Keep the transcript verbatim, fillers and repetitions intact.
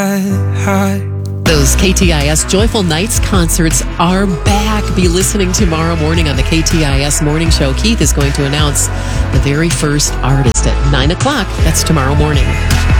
Those K T I S Joyful Nights concerts are back. Be listening tomorrow morning on the K T I S Morning Show. Keith is going to announce the very first artist at nine o'clock. That's tomorrow morning.